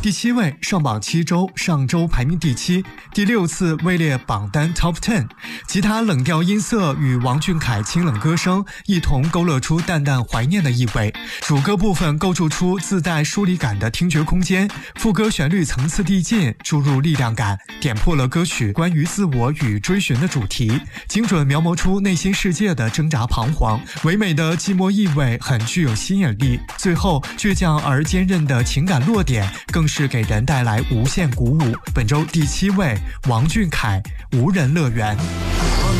第7位，上榜7周，上周排名第7，第6次位列榜单 Top 10。吉他冷调音色与王俊凯清冷歌声一同勾勒出淡淡怀念的意味，主歌部分构筑出自带疏离感的听觉空间，副歌旋律层次递进，注入力量感，点破了歌曲关于自我与追寻的主题，精准描摹出内心世界的挣扎彷徨，唯美的寂寞意味很具有吸引力，最后倔强而坚韧的情感落点更是给人带来无限鼓舞。本周第7位，王俊凯《无人乐园》。